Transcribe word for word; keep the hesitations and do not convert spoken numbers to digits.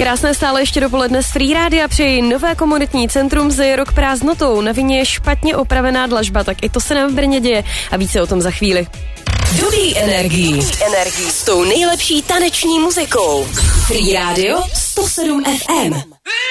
Krásné stále ještě dopoledne z Free Rádia přeji. Nové komunitní centrum z rok prázdnotou. Na vině je špatně opravená dlažba, tak i to se nám v Brně děje a více o tom za chvíli. Dobrý energii. Energii s tou nejlepší taneční muzikou. Free Radio sto sedm ef em.